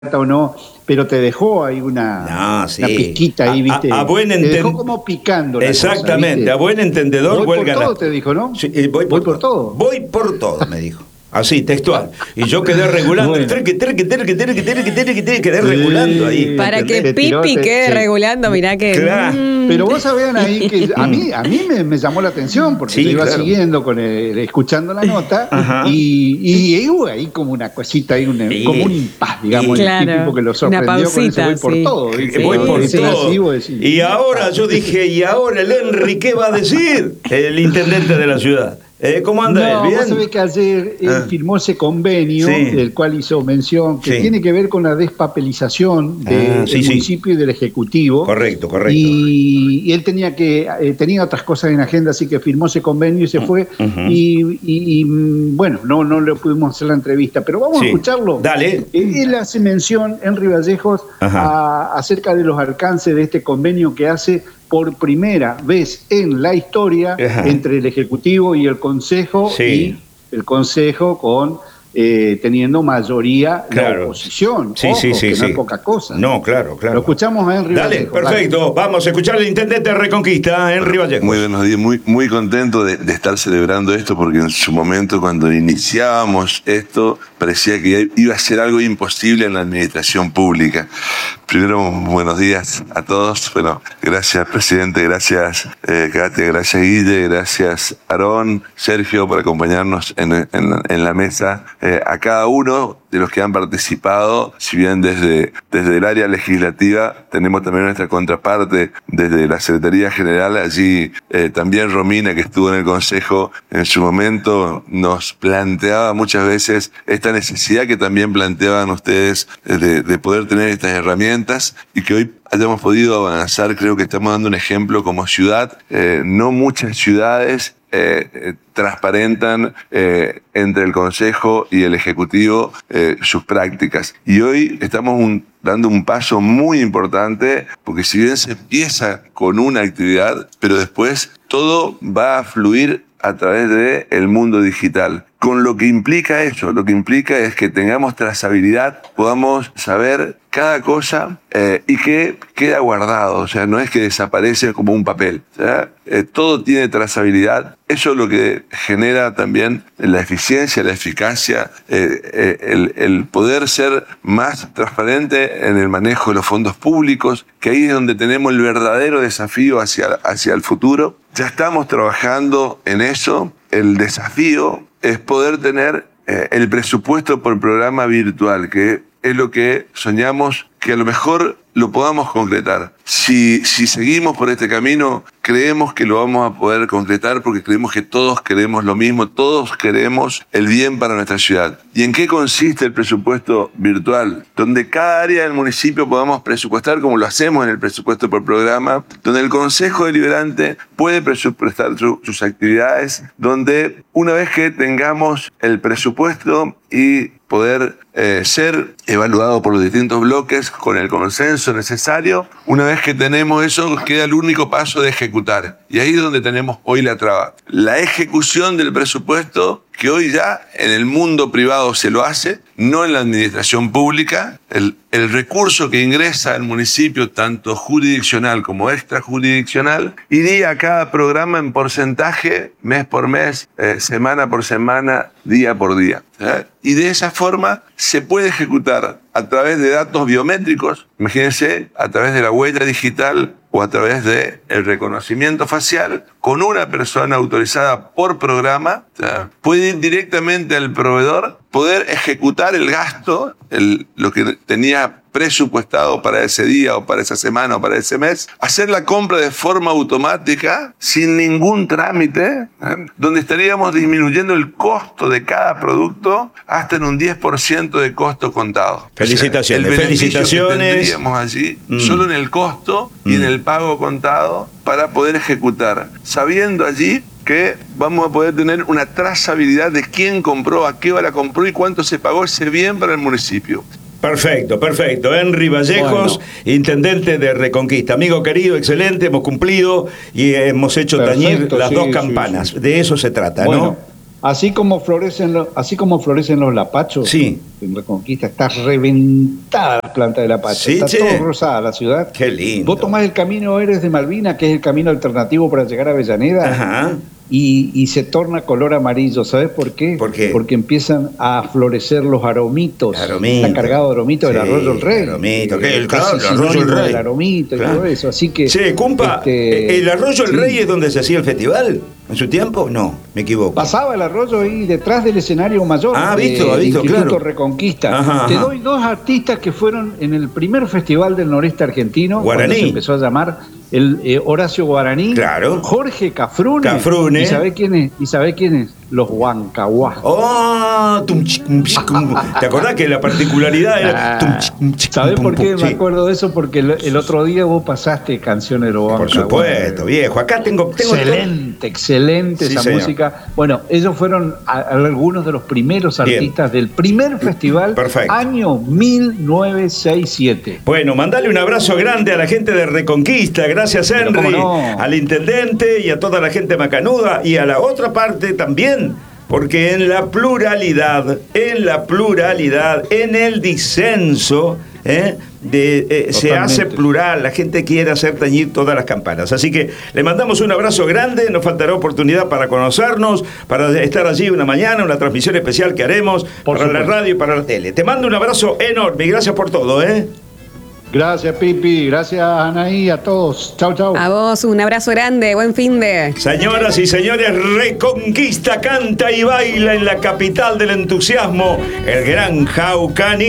o no, pero te dejó ahí una pizquita ahí, ¿viste? A buen te dejó como picando la exactamente, cosa, ¿viste? a buen entendedor voy huelga por todo, te dijo, ¿no? Sí, voy por todo. Voy por todo, me dijo. Así, textual. Y yo quedé regulando, Bueno. quedé regulando ahí. Para que Pipi quede regulando, mirá que... Claro. Pero vos sabían ahí que a mí me llamó la atención, porque Sí, te iba claro. siguiendo escuchando la nota, y hubo ahí como una cosita, ahí como un impas, digamos, claro, el tipo que lo sorprendió con ese voy por todo. ¿Viste? Voy por Dicen todo. así, vos decís, Y ahora yo dije, ¿y ahora el Henry qué va a decir? El intendente de la ciudad. ¿Cómo anda él? ¿Bien? Vos sabés que ayer él firmó ese convenio, del cual hizo mención, que tiene que ver con la despapelización del municipio y del Ejecutivo. Correcto. Y él tenía otras cosas en agenda, así que firmó ese convenio y se fue. Y bueno, no le pudimos hacer la entrevista, pero vamos a escucharlo. Dale. Él hace mención, Henry Vallejos, acerca de los alcances de este convenio que hace por primera vez en la historia entre el Ejecutivo y el Consejo, y el Consejo teniendo mayoría la oposición. No es poca cosa. No, claro. Lo escuchamos a Henry Vallejos. Perfecto. Dale. Vamos a escuchar al intendente de Reconquista, Henry Vallejos. Muy buenos días, muy contento de estar celebrando esto, porque en su momento, cuando iniciábamos esto, parecía que iba a ser algo imposible en la administración pública. Primero, buenos días a todos. Bueno, gracias, presidente, gracias, Katia, gracias, Guille, gracias, Aarón, Sergio, por acompañarnos en la mesa. A cada uno de los que han participado, si bien desde el área legislativa tenemos también nuestra contraparte desde la Secretaría General, allí también Romina, que estuvo en el Consejo en su momento, nos planteaba muchas veces esta necesidad que también planteaban ustedes de poder tener estas herramientas, y que hoy hayamos podido avanzar. Creo que estamos dando un ejemplo como ciudad. No muchas ciudades transparentan entre el Consejo y el Ejecutivo sus prácticas. Y hoy estamos dando un paso muy importante, porque si bien se empieza con una actividad, pero después todo va a fluir a través del mundo digital. Con lo que implica eso, lo que implica es que tengamos trazabilidad, podamos saber cada cosa y que queda guardado. O sea, no es que desaparece como un papel. O sea, todo tiene trazabilidad. Eso es lo que genera también la eficiencia, la eficacia, el poder ser más transparente en el manejo de los fondos públicos, que ahí es donde tenemos el verdadero desafío hacia el futuro. Ya estamos trabajando en eso. El desafío es poder tener el presupuesto por programa virtual, que es lo que soñamos que a lo mejor lo podamos concretar. Si seguimos por este camino, creemos que lo vamos a poder concretar, porque creemos que todos queremos lo mismo, todos queremos el bien para nuestra ciudad. ¿Y en qué consiste el presupuesto virtual? Donde cada área del municipio podamos presupuestar, como lo hacemos en el presupuesto por programa, donde el Consejo Deliberante puede presupuestar sus actividades, donde una vez que tengamos el presupuesto y poder ser evaluado por los distintos bloques con el consenso necesario, una vez que tenemos eso, queda el único paso de ejecutar. Y ahí es donde tenemos hoy la traba. La ejecución del presupuesto, que hoy ya en el mundo privado se lo hace, no en la administración pública. El recurso que ingresa al municipio, tanto jurisdiccional como extrajurisdiccional, iría a cada programa en porcentaje, mes por mes, semana por semana, día por día. Y de esa forma se puede ejecutar a través de datos biométricos, imagínense, a través de la huella digital o a través del reconocimiento facial, con una persona autorizada por programa, puede ir directamente al proveedor, poder ejecutar el gasto, lo que tenía presupuestado para ese día o para esa semana o para ese mes, hacer la compra de forma automática, sin ningún trámite, donde estaríamos disminuyendo el costo de cada producto hasta en un 10% de costo contado. Felicitaciones. O sea, el beneficio Felicitaciones. que tendríamos allí, solo en el costo y en el pago contado, para poder ejecutar, sabiendo allí que vamos a poder tener una trazabilidad de quién compró, a qué hora compró y cuánto se pagó ese bien para el municipio. Perfecto. Henry Vallejos, intendente de Reconquista. Amigo querido, excelente, hemos cumplido y hemos hecho tañir las dos campanas. Sí. De eso se trata, bueno, ¿no? Así como florecen los lapachos, sí, en Reconquista está reventada la planta de lapacho, sí, está che. todo rosada la ciudad. Qué lindo. Vos tomás el camino Héroes de Malvina, que es el camino alternativo para llegar a Avellaneda, Ajá. y se torna color amarillo. ¿Sabes por qué? ¿Por qué? Porque empiezan a florecer los aromitos. Está cargado de aromitos del arroyo El Rey. Aromito, el arroyo El Rey. El aromito y todo eso. Así que. Che, compa, ¿el arroyo El sí. Rey es donde se hacía el festival? ¿En su tiempo? No, me equivoco. Pasaba el arroyo ahí detrás del escenario mayor. Ha visto, Instituto claro. Reconquista. Ajá, Te ajá. doy dos artistas que fueron en el primer festival del noreste argentino. Guaraní. Cuando se empezó a llamar el Horacio Guaraní. Claro. Jorge Cafrune. Cafrune. ¿Y sabe quién es? Los Huancahuá. ¡Oh! ¿Te acordás que la particularidad era? ¿Sabés por qué me acuerdo de eso? Porque el otro día vos pasaste canciones de los Huancahuá. Por supuesto, viejo. Acá tengo Excelente sí, esa señor. música. Bueno, ellos fueron algunos de los primeros artistas del primer festival. Perfecto. Año 1967. Bueno, mandale un abrazo grande a la gente de Reconquista. Gracias, Henry. ¿Cómo no? Al intendente y a toda la gente macanuda. Y a la otra parte también. Porque en la pluralidad, en el disenso, se hace plural. La gente quiere hacer tañir todas las campanas. Así que le mandamos un abrazo grande. Nos faltará oportunidad para conocernos, para estar allí una mañana, una transmisión especial que haremos para la radio y para la tele. Te mando un abrazo enorme y gracias por todo, Gracias, Pipi. Gracias, Anaí. A todos. Chau, chau. A vos, un abrazo grande. Buen fin de. Señoras y señores, Reconquista canta y baila en la capital del entusiasmo, el Gran Jaucani.